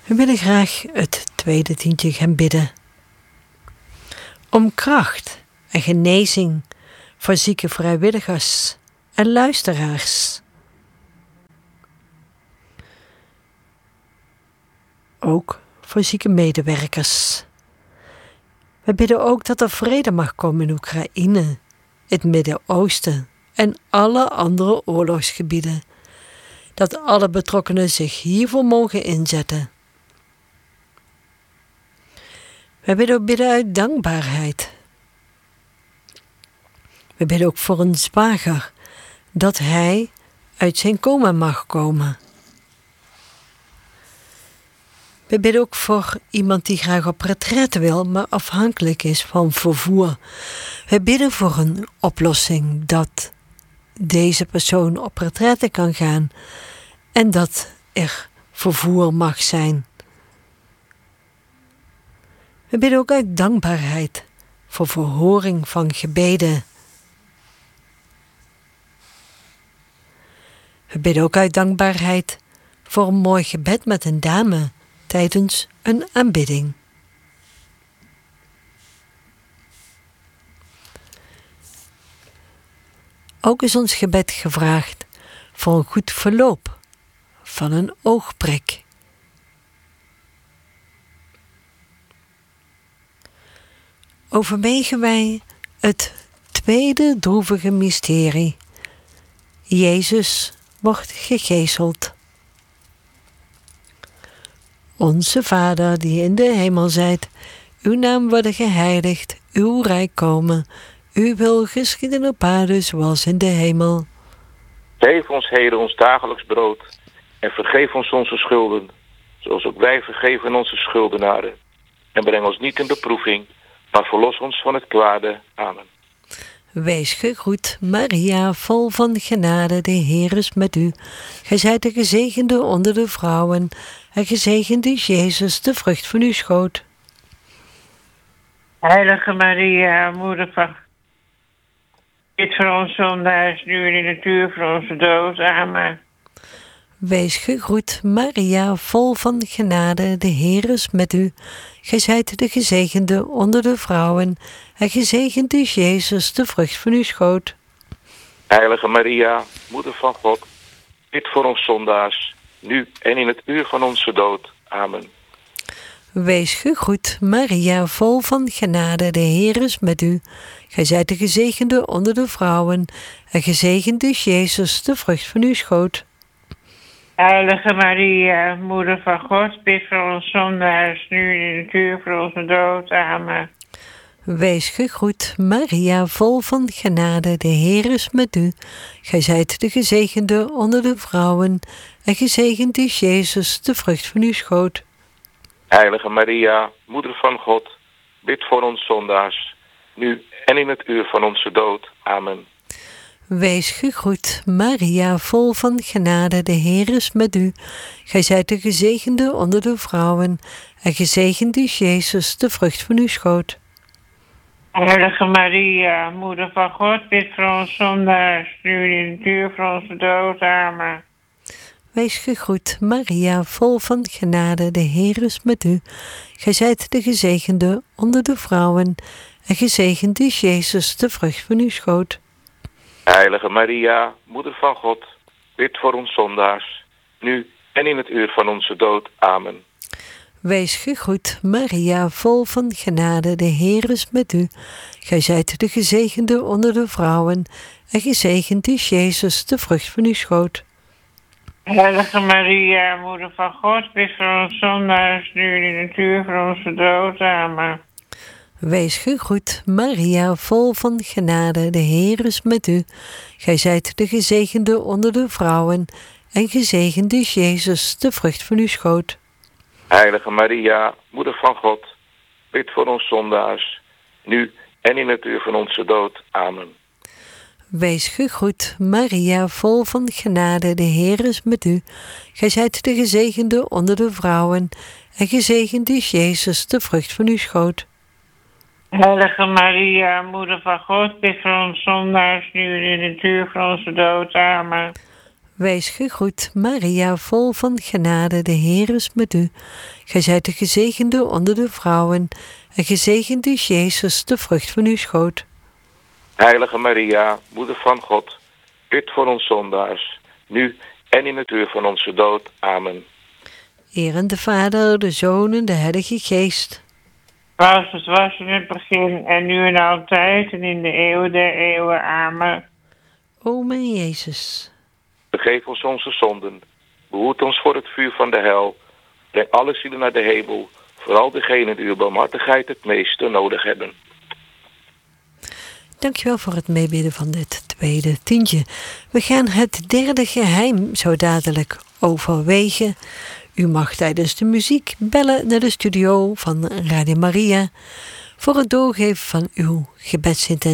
We willen graag het tweede tientje gaan bidden. Om kracht en genezing voor zieke vrijwilligers en luisteraars. Ook voor zieke medewerkers. We bidden ook dat er vrede mag komen in Oekraïne, het Midden-Oosten en alle andere oorlogsgebieden. Dat alle betrokkenen zich hiervoor mogen inzetten. We bidden uit dankbaarheid. We bidden ook voor een zwager, dat hij uit zijn coma mag komen. We bidden ook voor iemand die graag op retraite wil, maar afhankelijk is van vervoer. We bidden voor een oplossing dat deze persoon op retraite kan gaan en dat er vervoer mag zijn. We bidden ook uit dankbaarheid voor verhoring van gebeden. We bidden ook uit dankbaarheid voor een mooi gebed met een dame tijdens een aanbidding. Ook is ons gebed gevraagd voor een goed verloop van een oogprik. Overwegen wij het tweede droevige mysterie. Jezus wordt gegezeld. Onze Vader die in de hemel zijt, uw naam worden geheiligd, uw rijk komen, uw wil geschieden op aarde zoals in de hemel. Geef ons heden ons dagelijks brood en vergeef ons onze schulden, zoals ook wij vergeven onze schuldenaren. En breng ons niet in beproeving, maar verlos ons van het kwade. Amen. Wees gegroet, Maria, vol van genade, de Heer is met u. Gij zijt de gezegende onder de vrouwen, en gezegend is Jezus, de vrucht van uw schoot. Heilige Maria, moeder van bid voor ons zondaars, nu en in het uur van onze dood. Amen. Wees gegroet, Maria, vol van genade, de Heer is met u. Gij zijt de gezegende onder de vrouwen, en gezegend is Jezus, de vrucht van uw schoot. Heilige Maria, moeder van God, bid voor ons zondaars, nu en in het uur van onze dood. Amen. Wees gegroet, Maria, vol van genade, de Heer is met u. Gij zijt de gezegende onder de vrouwen, en gezegend is Jezus, de vrucht van uw schoot. Heilige Maria, moeder van God, bid voor ons zondaars, nu en in het uur van onze dood. Amen. Wees gegroet, Maria, vol van genade, de Heer is met u. Gij zijt de gezegende onder de vrouwen, en gezegend is Jezus, de vrucht van uw schoot. Heilige Maria, moeder van God, bid voor ons zondaars, nu en in het uur van onze dood. Amen. Wees gegroet, Maria, vol van genade, de Heer is met u. Gij zijt de gezegende onder de vrouwen, en gezegend is Jezus, de vrucht van uw schoot. Heilige Maria, moeder van God, bid voor ons zondaars, nu en in het uur van onze dood. Amen. Wees gegroet, Maria, vol van genade, de Heer is met u. Gij zijt de gezegende onder de vrouwen, en gezegend is Jezus, de vrucht van uw schoot. Heilige Maria, moeder van God, bid voor ons zondaars, nu en in het uur van onze dood. Amen. Wees gegroet, Maria, vol van genade, de Heer is met u. Gij zijt de gezegende onder de vrouwen, en gezegend is Jezus, de vrucht van uw schoot. Heilige Maria, moeder van God, bid voor ons zondaars, nu en in het uur van onze dood. Amen. Wees gegroet, Maria, vol van genade, de Heer is met u. Gij zijt de gezegende onder de vrouwen, en gezegend is Jezus, de vrucht van uw schoot. Heilige Maria, moeder van God, bid voor ons zondaars, nu en in het uur van onze dood. Amen. Wees gegroet, Maria, vol van genade, de Heer is met u. Gij zijt de gezegende onder de vrouwen, en gezegend is Jezus, de vrucht van uw schoot. Heilige Maria, moeder van God, bid voor ons zondaars, nu en in het uur van onze dood. Amen. Wees gegroet, Maria, vol van genade, de Heer is met u. Gij zijt de gezegende onder de vrouwen, en gezegend is Jezus, de vrucht van uw schoot. Heilige Maria, moeder van God, bid voor ons zondaars, nu en in het uur van onze dood. Amen. Ere de Vader, de Zoon en de Heilige Geest. Zoals het was in het begin en nu en altijd en in de eeuwen der eeuwen. Amen. O mijn Jezus. Vergeef ons onze zonden, behoed ons voor het vuur van de hel, breng alle zielen naar de hemel, vooral degenen die uw barmhartigheid het meeste nodig hebben. Dankjewel voor het meebidden van dit tweede tientje. We gaan het derde geheim zo dadelijk overwegen. U mag tijdens de muziek bellen naar de studio van Radio Maria voor het doorgeven van uw gebedsintentie.